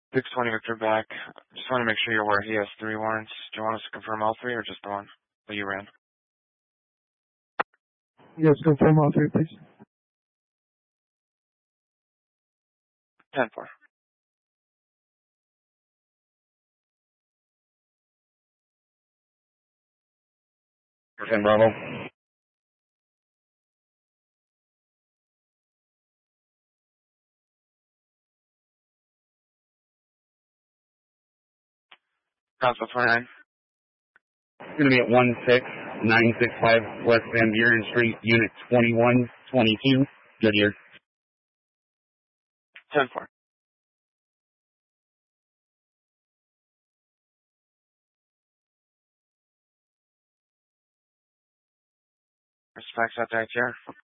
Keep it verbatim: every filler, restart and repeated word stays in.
six twenty Victor back. Just want to make sure you're aware he has three warrants. Do you want us to confirm all three or just the one that you ran? Yes, confirm all three, please. ten four. ten Bravo. Council twenty-nine. It's going to be at one six nine six five West Van Buren Street, Unit twenty-one twenty-two, Goodyear. ten four. Respects out to I T R.